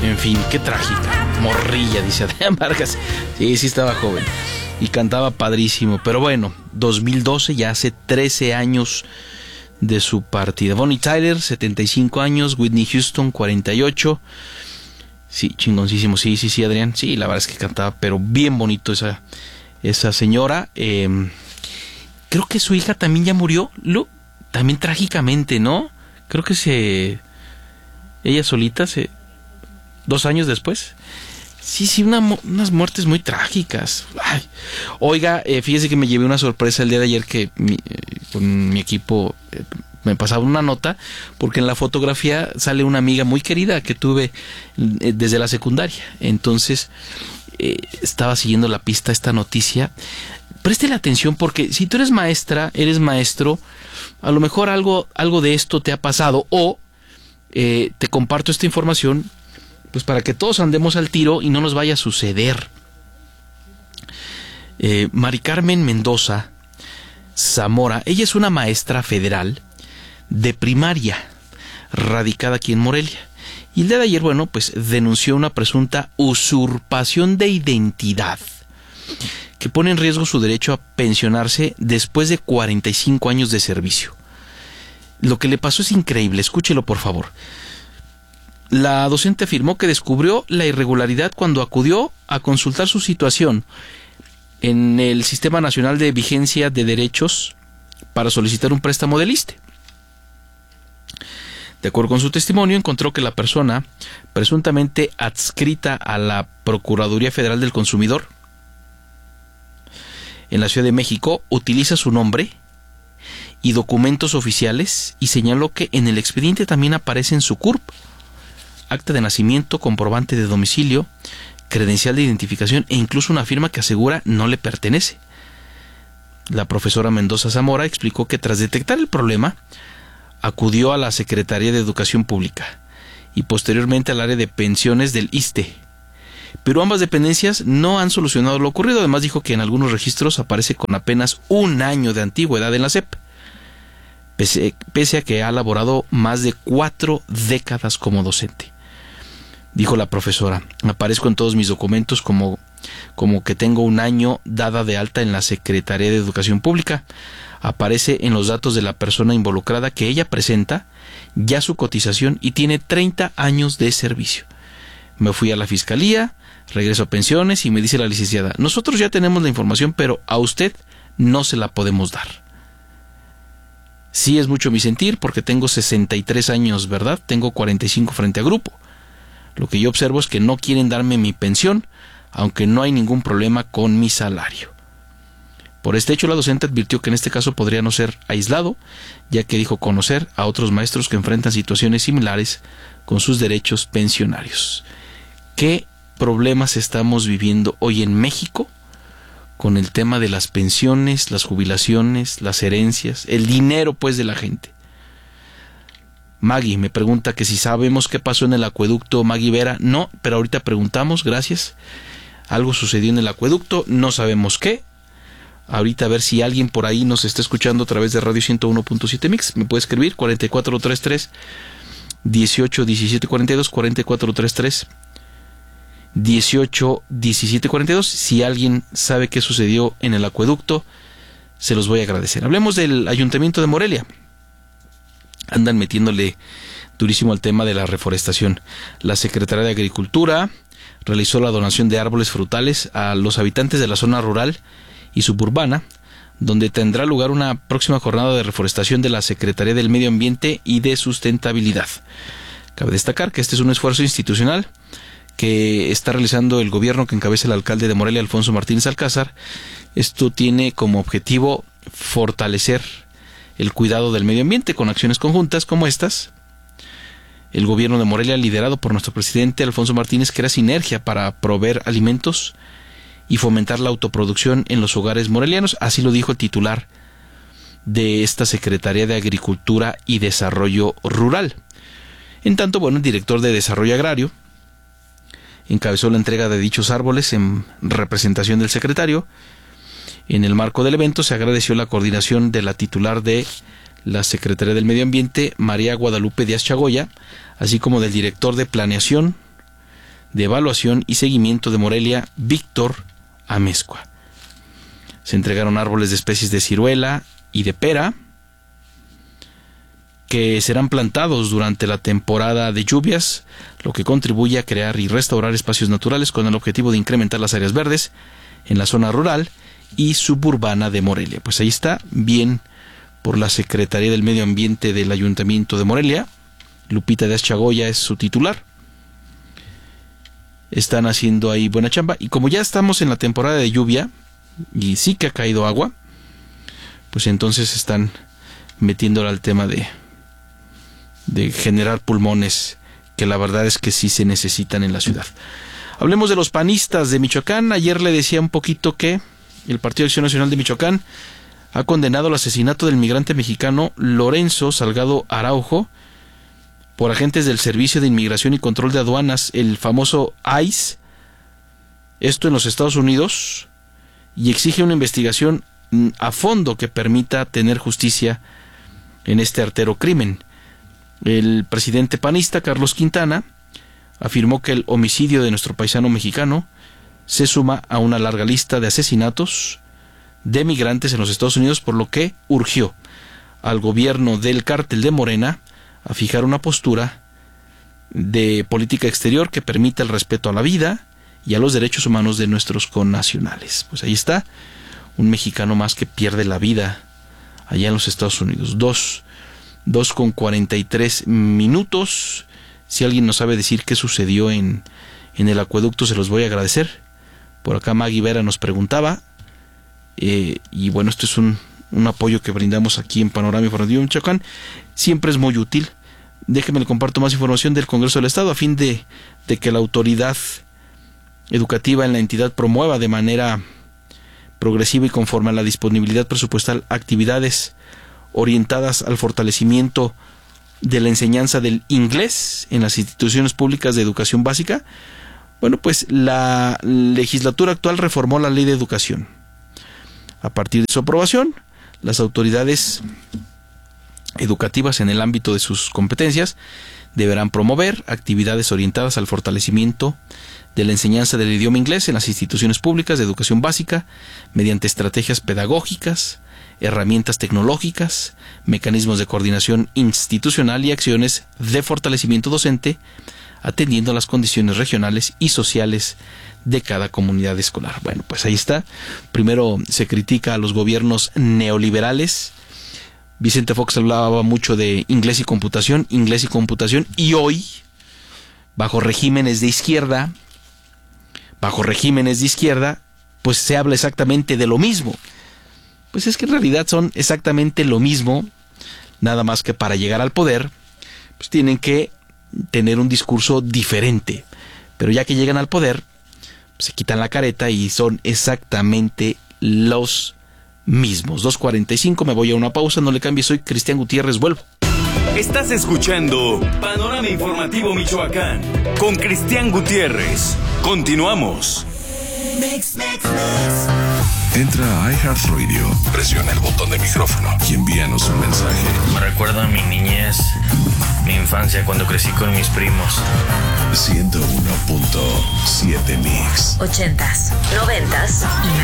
En fin, qué trágica. Morrilla, dice Adrián Vargas. Sí, sí estaba joven. Y cantaba padrísimo. Pero bueno, 2012, ya hace 13 años de su partida. Bonnie Tyler, 75 años. Whitney Houston, 48. Sí, chingoncísimo. Sí, Adrián. Sí, la verdad es que cantaba, pero bien bonito esa señora. Creo que su hija también ya murió. También trágicamente, ¿no? Creo que ella solita 2 años después. Sí, unas muertes muy trágicas. Ay. Oiga, fíjese que me llevé una sorpresa el día de ayer que con mi equipo me pasaba una nota, porque en la fotografía sale una amiga muy querida que tuve desde la secundaria. Entonces estaba siguiendo la pista esta noticia. Préstele atención, porque si tú eres maestra, eres maestro, a lo mejor algo de esto te ha pasado, o te comparto esta información pues para que todos andemos al tiro y no nos vaya a suceder. Mari Carmen Mendoza Zamora, ella es una maestra federal de primaria, radicada aquí en Morelia. Y el día de ayer, bueno, pues denunció una presunta usurpación de identidad que pone en riesgo su derecho a pensionarse después de 45 años de servicio. Lo que le pasó es increíble, escúchelo por favor. La docente afirmó que descubrió la irregularidad cuando acudió a consultar su situación en el Sistema Nacional de Vigencia de Derechos para solicitar un préstamo del ISSSTE. De acuerdo con su testimonio, encontró que la persona presuntamente adscrita a la Procuraduría Federal del Consumidor en la Ciudad de México utiliza su nombre y documentos oficiales, y señaló que en el expediente también aparecen su CURP, acta de nacimiento, comprobante de domicilio, credencial de identificación e incluso una firma que asegura no le pertenece. La profesora Mendoza Zamora explicó que tras detectar el problema, acudió a la Secretaría de Educación Pública y posteriormente al área de pensiones del ISSSTE. Pero ambas dependencias no han solucionado lo ocurrido. Además dijo que en algunos registros aparece con apenas 1 año de antigüedad en la SEP, pese a que ha laborado más de 4 décadas como docente. Dijo la profesora: aparezco en todos mis documentos como que tengo 1 año dada de alta en la Secretaría de Educación Pública. Aparece en los datos de la persona involucrada que ella presenta ya su cotización y tiene 30 años de servicio. Me fui a la fiscalía, regreso a pensiones y me dice la licenciada: nosotros ya tenemos la información, pero a usted no se la podemos dar. Sí es mucho mi sentir, porque tengo 63 años, ¿verdad? Tengo 45 frente a grupo. Lo que yo observo es que no quieren darme mi pensión, aunque no hay ningún problema con mi salario. Por este hecho, la docente advirtió que en este caso podría no ser aislado, ya que dijo conocer a otros maestros que enfrentan situaciones similares con sus derechos pensionarios. ¿Qué problemas estamos viviendo hoy en México con el tema de las pensiones, las jubilaciones, las herencias, el dinero pues de la gente? Maggie me pregunta que si sabemos qué pasó en el acueducto. Maggie Vera: no, pero ahorita preguntamos, gracias. Algo sucedió en el acueducto, no sabemos qué. Ahorita a ver si alguien por ahí nos está escuchando a través de Radio 101.7 Mix. Me puede escribir 4433 18 17 42, 4433 18 17 42. Si alguien sabe qué sucedió en el acueducto, se los voy a agradecer. Hablemos del Ayuntamiento de Morelia. Andan metiéndole durísimo al tema de la reforestación. La Secretaría de Agricultura realizó la donación de árboles frutales a los habitantes de la zona rural y suburbana, donde tendrá lugar una próxima jornada de reforestación de la Secretaría del Medio Ambiente y de Sustentabilidad. Cabe destacar que este es un esfuerzo institucional que está realizando el gobierno que encabeza el alcalde de Morelia, Alfonso Martínez Alcázar. Esto tiene como objetivo fortalecer el cuidado del medio ambiente con acciones conjuntas como estas. El gobierno de Morelia, liderado por nuestro presidente Alfonso Martínez, crea sinergia para proveer alimentos y fomentar la autoproducción en los hogares morelianos. Así lo dijo el titular de esta Secretaría de Agricultura y Desarrollo Rural. En tanto, bueno, el director de Desarrollo Agrario encabezó la entrega de dichos árboles en representación del secretario. En el marco del evento se agradeció la coordinación de la titular de la Secretaría del Medio Ambiente, María Guadalupe Díaz Chagoya, así como del director de Planeación, de Evaluación y Seguimiento de Morelia, Víctor Amezcua. Se entregaron árboles de especies de ciruela y de pera que serán plantados durante la temporada de lluvias, lo que contribuye a crear y restaurar espacios naturales con el objetivo de incrementar las áreas verdes en la zona rural y suburbana de Morelia. Pues ahí está, bien por la Secretaría del Medio Ambiente del Ayuntamiento de Morelia. Lupita Díaz Chagoya es su titular. Están haciendo ahí buena chamba, y como ya estamos en la temporada de lluvia y sí que ha caído agua, pues entonces están metiéndole al tema de generar pulmones, que la verdad es que sí se necesitan en la ciudad. Hablemos de los panistas de Michoacán. Ayer le decía un poquito que el Partido de Acción Nacional de Michoacán ha condenado el asesinato del migrante mexicano Lorenzo Salgado Araujo por agentes del Servicio de Inmigración y Control de Aduanas, el famoso ICE, esto en los Estados Unidos, y exige una investigación a fondo que permita tener justicia en este artero crimen. El presidente panista Carlos Quintana afirmó que el homicidio de nuestro paisano mexicano se suma a una larga lista de asesinatos de migrantes en los Estados Unidos, por lo que urgió al gobierno del cártel de Morena a fijar una postura de política exterior que permita el respeto a la vida y a los derechos humanos de nuestros connacionales. Pues ahí está, un mexicano más que pierde la vida allá en los Estados Unidos. 2:43. Si alguien nos sabe decir qué sucedió en el acueducto, se los voy a agradecer. Por acá Maggie Vera nos preguntaba, y bueno, esto es un apoyo que brindamos aquí en Panorama Informativo Michoacán. Siempre es muy útil. Déjenme le comparto más información del Congreso del Estado a fin de que la autoridad educativa en la entidad promueva de manera progresiva y conforme a la disponibilidad presupuestal actividades orientadas al fortalecimiento de la enseñanza del inglés en las instituciones públicas de educación básica. Bueno, pues la legislatura actual reformó la Ley de Educación. A partir de su aprobación, las autoridades educativas en el ámbito de sus competencias deberán promover actividades orientadas al fortalecimiento de la enseñanza del idioma inglés en las instituciones públicas de educación básica mediante estrategias pedagógicas, herramientas tecnológicas, mecanismos de coordinación institucional y acciones de fortalecimiento docente, atendiendo a las condiciones regionales y sociales de cada comunidad escolar. Bueno, pues ahí está. Primero se critica a los gobiernos neoliberales. Vicente Fox hablaba mucho de inglés y computación, y hoy, bajo regímenes de izquierda, pues se habla exactamente de lo mismo. Pues es que en realidad son exactamente lo mismo, nada más que para llegar al poder, pues tienen que tener un discurso diferente. Pero ya que llegan al poder, se quitan la careta y son exactamente los mismos. 2:45, me voy a una pausa, no le cambies, soy Cristian Gutiérrez, vuelvo. Estás escuchando Panorama Informativo Michoacán con Cristian Gutiérrez. Continuamos. Entra a iHeartRadio, presiona el botón de micrófono y envíanos un mensaje. Me recuerda a mi niñez, mi infancia cuando crecí con mis primos. 101.7 Mix. 80s, 90s y